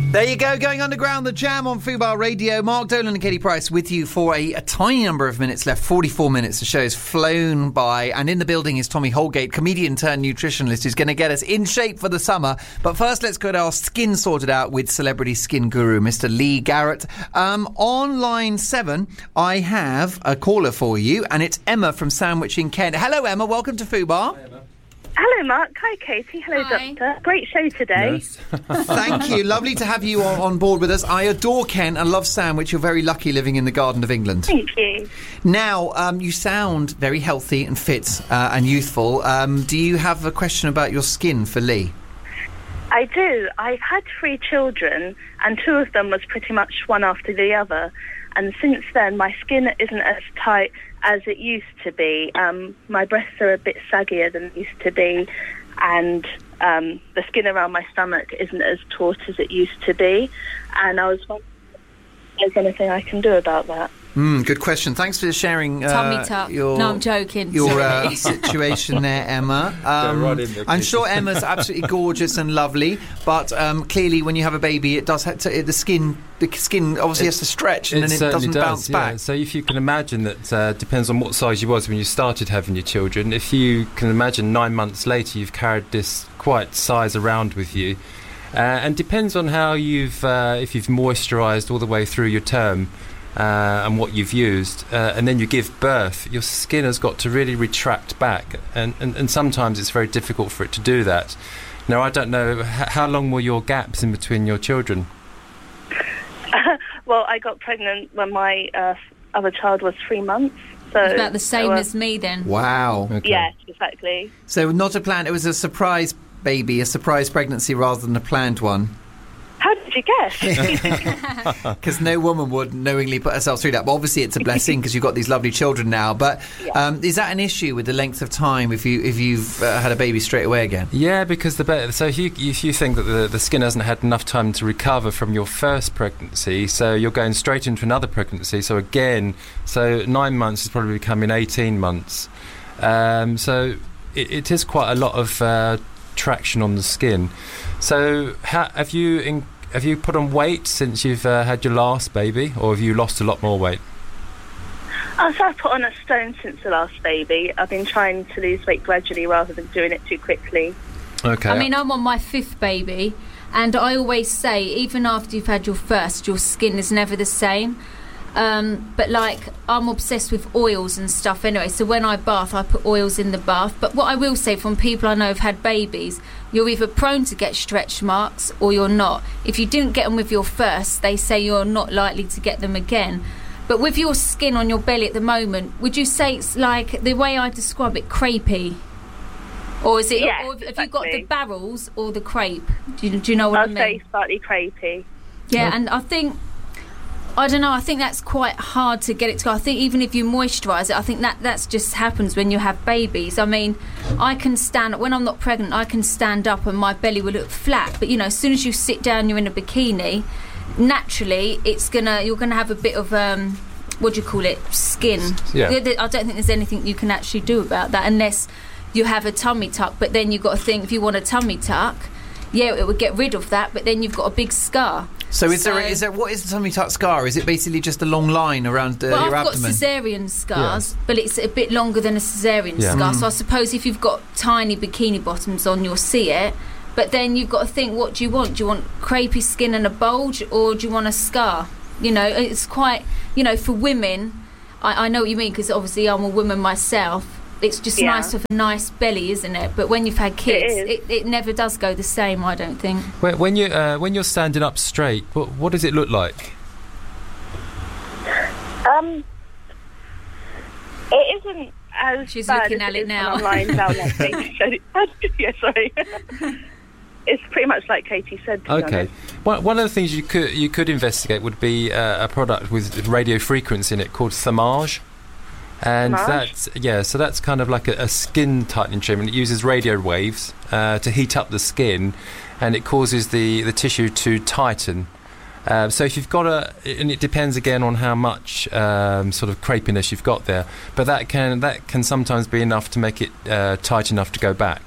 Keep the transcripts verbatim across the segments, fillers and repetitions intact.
There you go, going underground, the Jam on Fubar Radio. Mark Dolan and Katie Price with you for a, a tiny number of minutes left, forty-four minutes. The show's flown by, and in the building is Tommy Holgate, comedian turned nutritionalist, who's going to get us in shape for the summer. But first, let's get our skin sorted out with celebrity skin guru, Mister Lee Garrett. Um, on line seven, I have a caller for you, and it's Emma from Sandwich in Kent. Hello, Emma. Welcome to Fubar. Hi, Emma. Hello, Mark. Hi, Katie. Hello, Hi. Doctor. Great show today. Yes. Thank you. Lovely to have you on, on board with us. I adore Kent and love Sandwich. You're very lucky living in the Garden of England. Thank you. Now, um, you sound very healthy and fit uh, and youthful. Um, do you have a question about your skin for Lee? I do. I've had three children, and two of them was pretty much one after the other. And since then, my skin isn't as tight as it used to be. Um, my breasts are a bit saggier than they used to be, and um, the skin around my stomach isn't as taut as it used to be. And I was wondering if there's anything I can do about that. Mm, good question. Thanks for sharing uh, Tummy tuck. your, No, I'm joking. your uh, Sorry. situation there, Emma. Um, right in there, I'm Katie. sure Emma's absolutely gorgeous and lovely, but um, clearly when you have a baby, it does have to, the skin the skin obviously has to stretch and then it certainly doesn't does, bounce yeah. back. So if you can imagine that, uh, depends on what size you was when you started having your children. If you can imagine nine months later, you've carried this quite size around with you, uh, and depends on how you've uh, if you've moisturised all the way through your term. Uh, and what you've used, uh, and then you give birth, your skin has got to really retract back, and, and, and sometimes it's very difficult for it to do that. Now, I don't know, h- how long were your gaps in between your children? Well, I got pregnant when my uh, other child was three months. So It's about the same so, uh, as me then. Wow. Okay. Yes, exactly. So not a plan, it was a surprise baby, a surprise pregnancy rather than a planned one. How did you guess? Because no woman would knowingly put herself through that. But obviously, it's a blessing because you've got these lovely children now. But um, is that an issue with the length of time if you if you've uh, had a baby straight away again? Yeah, because the be- so if you if you think that the, the skin hasn't had enough time to recover from your first pregnancy, so you're going straight into another pregnancy. So again, so nine months is probably becoming eighteen months. Um, so it, it is quite a lot of uh, traction on the skin. So ha- have you in, have you put on weight since you've uh, had your last baby, or have you lost a lot more weight? Oh, so I've put on a stone since the last baby. I've been trying to lose weight gradually rather than doing it too quickly. Okay. I mean, I'm on my fifth baby, and I always say, even after you've had your first, your skin is never the same. Um, but like, I'm obsessed with oils and stuff anyway, so when I bath, I put oils in the bath. But what I will say from people I know who've had babies, you're either prone to get stretch marks or you're not. If you didn't get them with your first, they say you're not likely to get them again. But with your skin on your belly at the moment, would you say it's like, the way I describe it, crepey? Or is it, Yes, or have you got the exactly. barrels or the crepe? Do you, do you know what I'll I mean? say slightly crepey. Yeah, and I think, I don't know, I think that's quite hard to get it to go. I think even if you moisturise it, I think that that's just happens when you have babies. I mean, I can stand, when I'm not pregnant, I can stand up and my belly will look flat. But, you know, as soon as you sit down, you're in a bikini, naturally, it's gonna, you're going to have a bit of, um, what do you call it, skin. Yeah. I don't think there's anything you can actually do about that unless you have a tummy tuck. But then you've got to think, if you want a tummy tuck, yeah, it would get rid of that, but then you've got a big scar. So is So- there is there what is the tummy tuck scar? Is it basically just a long line around uh, Well, your I've got abdomen? caesarean scars, but it's a bit longer than a caesarean Yeah. scar. Mm. So I suppose if you've got tiny bikini bottoms on, you'll see it. But then you've got to think, what do you want? Do you want crepey skin and a bulge, or do you want a scar? You know, it's quite, you know, for women, I, I know what you mean, because obviously I'm a woman myself. It's just Yeah. nice to have a nice belly, isn't it? But when you've had kids, is. it, it never does go the same, I don't think. When, when you uh, when you're standing up straight, what, what does it look like? Um, it isn't as She's bad looking as at it it is now. when I'm lying down like Katie said. Yeah, sorry. It's pretty much like Katie said. To be Okay. honest. One, one of the things you could you could investigate would be uh, a product with radio frequency in it called Thermage. And Thermage? that's, yeah, so that's kind of like a, a skin tightening treatment. It uses radio waves uh, to heat up the skin, and it causes the, the tissue to tighten. Uh, so if you've got a, and it depends again on how much um, sort of crepiness you've got there, but that can that can sometimes be enough to make it uh, tight enough to go back.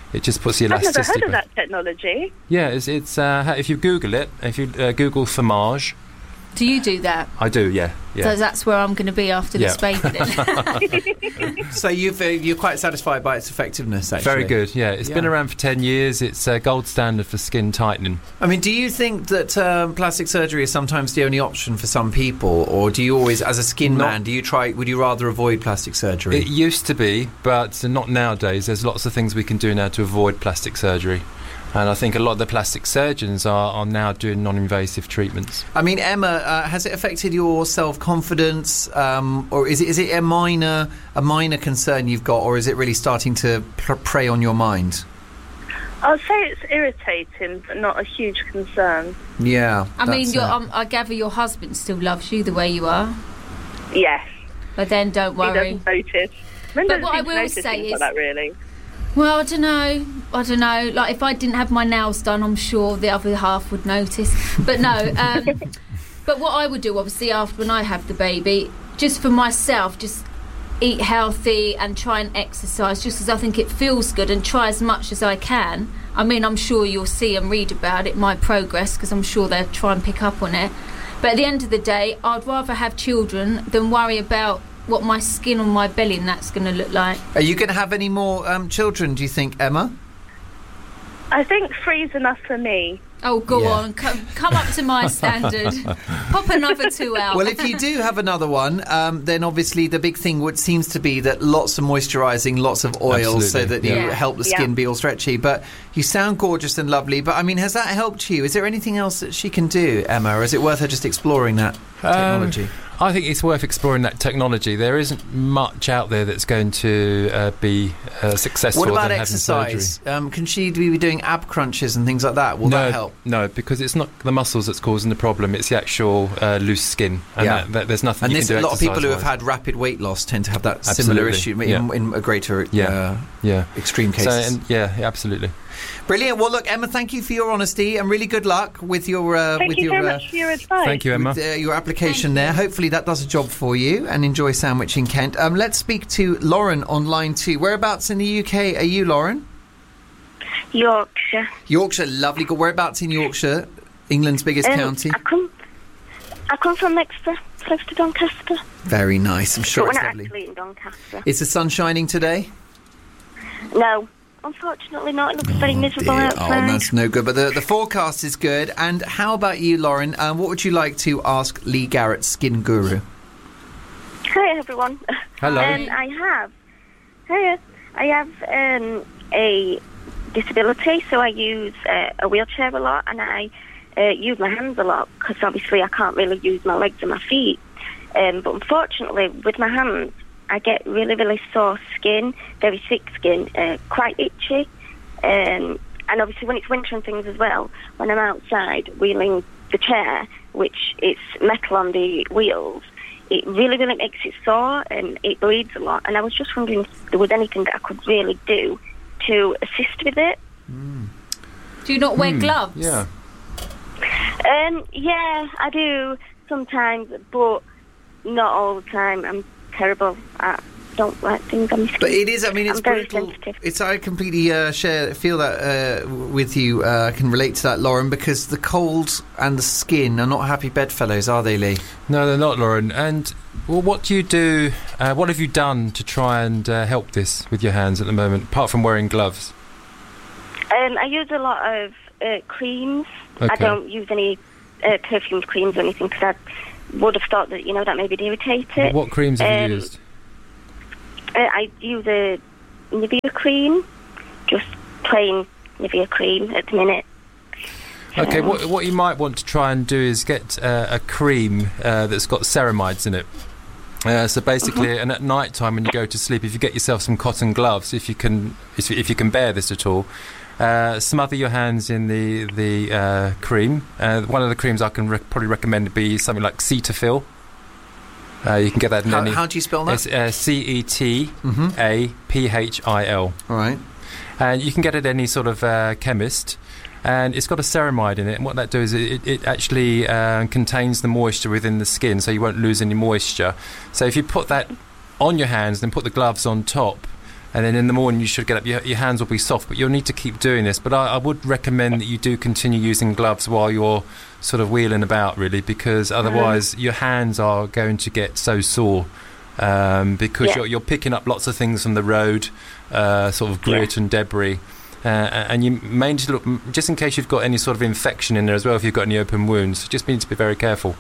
It just puts the I've elasticity. never heard of back. that technology. Yeah, it's, it's uh, if you Google it, if you uh, Google Thermage, Do you do that? I do, yeah, yeah. So that's where I'm going to be after this Yeah. baby then. So you've, uh, you're quite satisfied by its effectiveness, actually. Very good, yeah. It's Yeah. been around for ten years. It's uh, gold standard for skin tightening. I mean, do you think that um, plastic surgery is sometimes the only option for some people, or do you always, as a skin Not- man, do you try? Would you rather avoid plastic surgery? It used to be, but not nowadays. There's lots of things we can do now to avoid plastic surgery. And I think a lot of the plastic surgeons are, are now doing non-invasive treatments. I mean, Emma, uh, has it affected your self-confidence, um, or is it is it a minor a minor concern you've got, or is it really starting to pr- prey on your mind? I'll say it's irritating, but not a huge concern. Yeah. I mean, that's your, it. um, I gather your husband still loves you the way you are. Yes, But then don't he worry. doesn't notice. Men But don't what seem I to will notice say things is- like that, really. Well, I don't know. I don't know. Like, if I didn't have my nails done, I'm sure the other half would notice. But no. Um, but what I would do, obviously, after when I have the baby, just for myself, just eat healthy and try and exercise, just because I think it feels good, and try as much as I can. I mean, I'm sure you'll see and read about it, my progress, because I'm sure they'll try and pick up on it. But at the end of the day, I'd rather have children than worry about what my skin on my belly and that's going to look like. Are you going to have any more um, children, do you think, Emma? I think three's enough for me. Oh, go Yeah. on, come, come up to my standard. Pop another two out. Well, if you do have another one, um, then obviously the big thing would seems to be that lots of moisturising, lots of oil, so Absolutely, that you yeah. help the Yeah. skin be all stretchy. But you sound gorgeous and lovely. But I mean, has that helped you? Is there anything else that she can do, Emma, or is it worth her just exploring that technology? Um, I think it's worth exploring that technology. There isn't much out there that's going to uh, be uh, successful. What about than having exercise? surgery. Um, can she be doing ab crunches and things like that? Will no, that help? No, because it's not the muscles that's causing the problem. It's the actual uh, loose skin, and Yeah. that, that, there's nothing And you this, can a do. lot of people who have exercise-wise. had rapid weight loss tend to have that similar issue Absolutely, in, yeah. in a greater Yeah. uh, yeah. extreme So, cases. and, yeah, yeah, absolutely. Brilliant. Well, look, Emma, thank you for your honesty and really good luck with your uh, Thank with you your very uh, much for your advice. Thank you, Emma. with, uh, your application Thank there. you. Hopefully that does a job for you, and enjoy Sandwich in Kent. Um, let's speak to Lauren on line two. Whereabouts in the U K are you, Lauren? Yorkshire. Yorkshire, lovely. Good. Whereabouts in Yorkshire? England's biggest Um, county. I come, I come from Exeter, close to Doncaster. Very nice. I'm sure but it's we're not lovely. actually in Doncaster. Is the sun shining today? No, unfortunately not. It looks very miserable Dear. outside. Oh, that's no good. But the, the forecast is good. And how about you, Lauren? Um, what would you like to ask Lee Garrett, skin guru? Hi everyone. Hello. Um, I have. Hiya. I have um, a disability, so I use uh, a wheelchair a lot, and I uh, use my hands a lot because obviously I can't really use my legs and my feet. Um, but unfortunately, with my hands, I get really, really sore skin, very thick skin, uh, quite itchy. Um, and obviously, when it's winter and things as well, when I'm outside wheeling the chair, which it's metal on the wheels, it really, really makes it sore and it bleeds a lot. And I was just wondering if there was anything that I could really do to assist with it. Do you not wear gloves? Yeah. Um, yeah, I do sometimes, but not all the time. I'm terrible. I don't like things on my skin. But it is, I mean, it's I'm very brutal. sensitive. It's, I completely uh, share, feel that uh, w- with you. Uh, I can relate to that, Lauren, because the cold and the skin are not happy bedfellows, are they, Lee? No, they're not, Lauren. And well, what do you do? Uh, what have you done to try and uh, help this with your hands at the moment, apart from wearing gloves? Um, I use a lot of uh, creams. I Okay. don't use any uh, perfumed creams or anything because I would have thought that, you know, that maybe would irritate it. What creams have Um, you used? Uh, I use a Nivea cream, just plain Nivea cream at the minute. Okay, Um, what what you might want to try and do is get uh, a cream uh, that's got ceramides in it. Uh, so basically, and at night time when you go to sleep, if you get yourself some cotton gloves, if you can, if, if you can bear this at all, uh, smother your hands in the the uh, cream. Uh, one of the creams I can rec- probably recommend would be something like Cetaphil. Uh, you can get that in How, any. how do you spell that? It's uh, C E T Mm-hmm. A P H I L. All right. And you can get it at any sort of uh, chemist. And it's got a ceramide in it, and what that does is it, it actually uh, contains the moisture within the skin, so you won't lose any moisture. So if you put that on your hands, then put the gloves on top, And then in the morning you should get up, your, your hands will be soft, but you'll need to keep doing this. But I, I would recommend that you do continue using gloves while you're sort of wheeling about, really, because otherwise your hands are going to get so sore um, because Yeah. you're, you're picking up lots of things from the road, uh, sort of grit Yeah. and debris. Uh, and you may need to look, just in case you've got any sort of infection in there as well, if you've got any open wounds, just need to be very careful.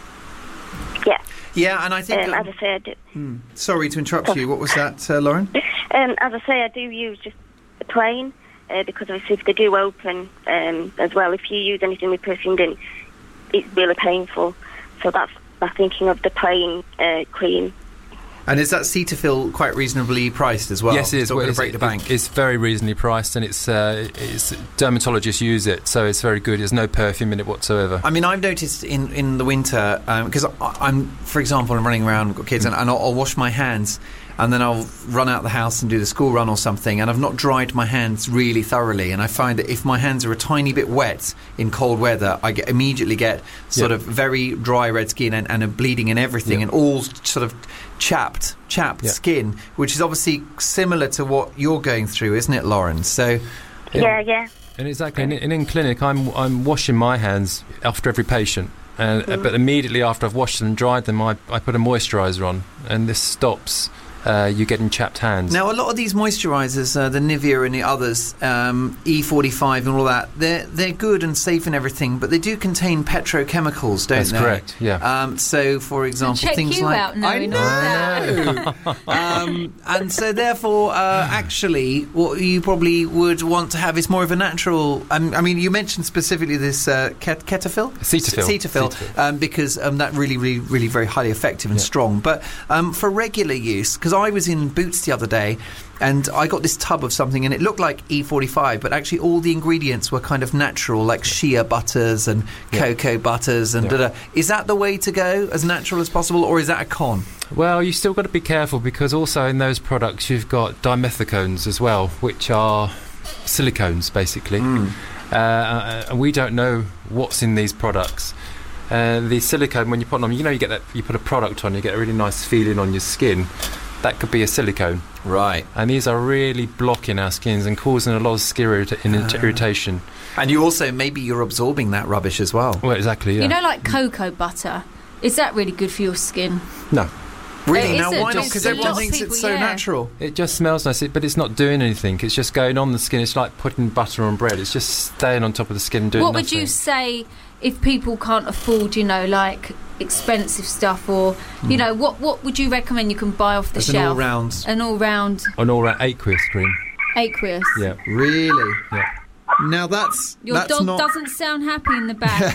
Yeah. Yeah, and I think... Um, um, as I say, I do. hmm, sorry to interrupt you. What was that, uh, Lauren? Um, as I say, I do use just the plain uh, because obviously if they do open um, as well, if you use anything with perfumed in, it's really painful. So that's by thinking of the plain uh, cream. And is that Cetaphil quite reasonably priced as well? Yes, it is. It's not Well, going to it's, break the it- bank. it's very reasonably priced, and it's, uh, it's dermatologists use it, so it's very good. There's no perfume in it whatsoever. I mean, I've noticed in, in the winter, because I'm, for example, I'm running around, I've got kids, and, and I'll, I'll wash my hands, and then I'll run out the house and do the school run or something, and I've not dried my hands really thoroughly, and I find that if my hands are a tiny bit wet in cold weather, I get, immediately get sort Yeah. of very dry red skin and, and a bleeding and everything, Yeah. and all sort of chapped, chapped Yeah. skin, which is obviously similar to what you're going through, isn't it, Lauren? So... Yeah, yeah. And exactly, and in, in clinic, I'm I'm washing my hands after every patient, and uh, but immediately after I've washed them and dried them, I, I put a moisturiser on, and this stops uh, you getting chapped hands. Now, a lot of these moisturisers, uh, the Nivea and the others, um, E forty-five and all that, they're they're good and safe and everything, but they do contain petrochemicals, don't That's they? correct, yeah. Um, so, for example, check things you like out knowing all I know, um, and so therefore, uh, actually, what you probably would want to have is more of a natural. Um, I mean, you mentioned specifically this uh, ket- Cetaphil, Cetaphil. Cetaphil, Cetaphil. um, because um, that really, really, really very highly effective and Yeah. strong. But um, for regular use, because I was in Boots the other day, and I got this tub of something, and it looked like E forty-five, but actually all the ingredients were kind of natural, like shea butters and Yeah. cocoa butters and Yeah. da-da. Is that the way to go, as natural as possible, or is that a con? Well, you still got to be careful because also in those products you've got dimethicones as well, which are silicones basically. Mm. Uh, uh, and we don't know what's in these products. Uh, the silicone, when you put them on, you know, you get that, you put a product on, you get a really nice feeling on your skin. That could be a silicone, Right. and these are really blocking our skins and causing a lot of skin irrita- Ah. irritation. And you also, maybe you're absorbing that rubbish as well. Well, exactly. Yeah. You know, like cocoa butter. Is that really good for your skin? no, Really? It Now, isn't. why not? Just Because a everyone lot of thinks people, it's so yeah. natural. it just smells nice, it- but it's not doing anything. It's just going on the skin. It's like putting butter on bread. It's just staying on top of the skin and doing What nothing. would you say if people can't afford, you know, like expensive stuff, or you know, what what would you recommend you can buy off the It's an shelf? all-round. An all-round An all-round aqueous cream. aqueous. Yeah. Really? Yeah. Now that's Your that's dog not. doesn't sound happy in the back.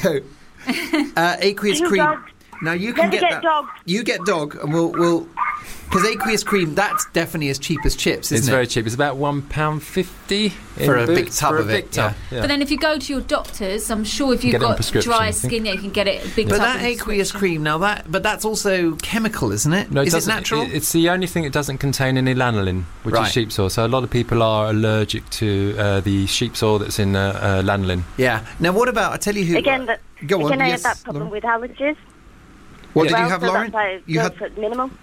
uh, aqueous Two cream. dogs. Now you can Never get, get that. dog. You get dog, and we'll we'll because aqueous cream that's definitely as cheap as chips, isn't It's it? very cheap. It's about one pound fifty For a big tub for a of big it, tub. yeah. Yeah. But then if you go to your doctors, I'm sure if You you've get it on got prescription, dry I think. skin, yeah, you can get it a big But tub that on aqueous prescription. cream, now that, but that's also chemical, isn't it? No, it Is it doesn't- natural? it- it's the only thing that doesn't contain any lanolin, which Right. is sheep's oil. So a lot of people are allergic to uh, the sheep's oil that's in uh, uh, lanolin. yeah. Now, what about? I tell you who. Again, that, go on. again, I yes, have that problem Lauren. with allergies. What well, did you have, so Lauren? That's why You I had. go for minimum.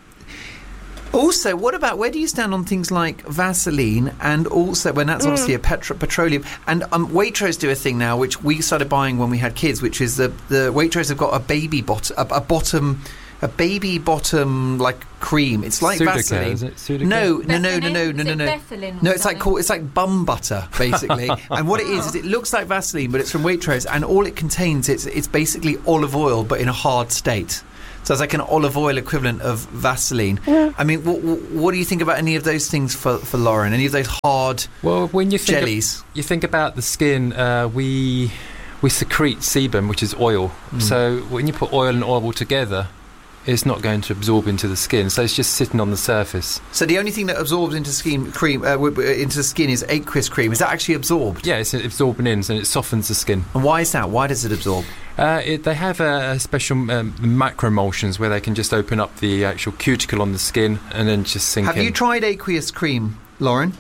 Also, what about where do you stand on things like Vaseline and also when that's obviously a petro- petroleum and um, Waitrose do a thing now which we started buying when we had kids, which is the the Waitrose have got a baby bot a, a bottom a baby bottom like cream. It's like Sudocare, Vaseline. is it? Sudocare? No, no, no, no, Bethelin? no, Is no, it no, no. Bethelin or No, it's like something? called, it's like bum butter basically. And what it is is it looks like Vaseline, but it's from Waitrose, and all it contains it's it's basically olive oil, but in a hard state. So it's like an olive oil equivalent of Vaseline. I mean, what, what do you think about any of those things for, for Lauren? Any of those hard Well, when you think jellies? Of, you think about the skin, uh, we we secrete sebum, which is oil. Mm. So when you put oil and oil together, it's not going to absorb into the skin. So it's just sitting on the surface. So the only thing that absorbs into skin cream uh, w- w- into the skin is aqueous cream. Is that actually absorbed? Yeah, it's absorbing in, and it softens the skin. And why is that? Why does it absorb? Uh, it, they have a, a special um, microemulsions where they can just open up the actual cuticle on the skin and then just sink Have in. you tried aqueous cream, Lauren?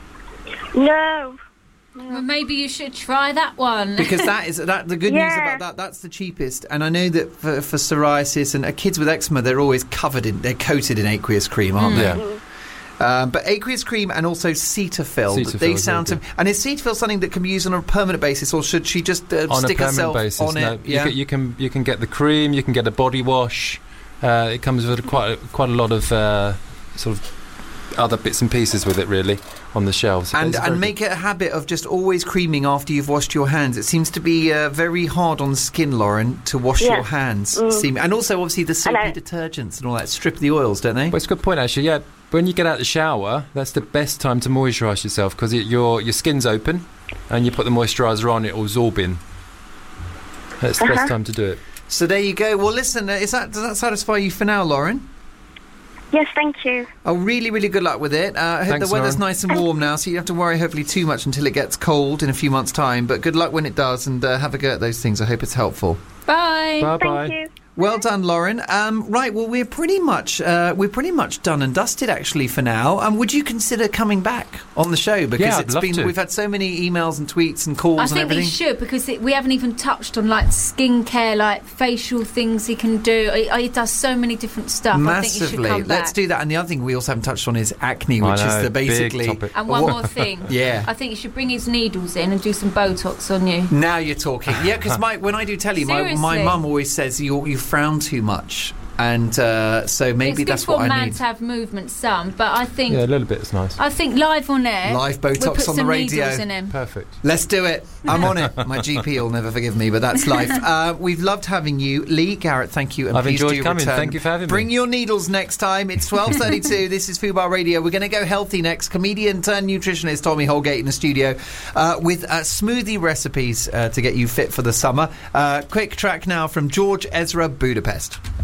No. Well, maybe you should try that one. Because that is that the good news Yeah. about that. That's the cheapest, and I know that for, for psoriasis and uh, kids with eczema, they're always covered in, they're coated in aqueous cream, aren't Mm. they? Yeah. Mm. Um, but aqueous cream and also Cetaphil. Cetaphil They is sound to, very good. and is Cetaphil something that can be used on a permanent basis, or should she just uh, On stick a herself permanent basis, on no. it? You, Yeah. can, you can you can get the cream, you can get a body wash. Uh, it comes with quite a, quite a lot of uh, sort of other bits and pieces with it, really, on the shelves. And It's very and make it a habit of just always creaming after you've washed your hands. It seems to be uh, very hard on the skin, Lauren, to wash Yeah. your hands. Mm. Seem, and also, obviously, the soapy I know. detergents and all that strip the oils, don't they? Well, it's a good point, actually. Yeah, when you get out of the shower, that's the best time to moisturise yourself because your your skin's open, and you put the moisturiser on, it will absorb in. That's the Uh-huh. best time to do it. So there you go. Well, listen, uh, is that does that satisfy you for now, Lauren? Yes, thank you. Oh, really, really good luck with it. Uh, I hope Thanks, the weather's Lauren. nice and warm now, so you don't have to worry, hopefully, too much until it gets cold in a few months' time. But good luck when it does, and uh, have a go at those things. I hope it's helpful. Bye. Bye bye. Thank you. Well done, Lauren. Um, right, well, we're pretty much uh, we're pretty much done and dusted actually for now. Um, would you consider coming back on the show because Yeah, I'd it's love been to. we've had so many emails and tweets and calls I and think everything. he should because it, we haven't even touched on like skincare, like facial things he can do. He, he does so many different stuff. I think you should Massively. come back. Let's do that. And the other thing we also haven't touched on is acne, I which is know, the big basically. topic. And one What- more thing. Yeah. I think you should bring his needles in and do some Botox on you. Now you're talking. Yeah, because my when I do telly, my my Seriously. mum always says you you frown too much, and uh, so maybe it's that's good what for a I man need. to have movement, some, but I think Yeah, a little bit is nice. I think live on air, Live we'll Botox put on the some radio. needles in him. Perfect. Let's do it. I'm on it. My G P will never forgive me, but that's life. Uh, we've loved having you, Lee Garrett. Thank you, and I've please enjoyed do coming. return. Thank you for having me. Bring your needles next time. It's twelve thirty-two. This is Fubar Radio. We're going to go healthy next. Comedian turned nutritionist Tommy Holgate in the studio uh, with uh, smoothie recipes uh, to get you fit for the summer. Uh, quick track now from George Ezra, Budapest.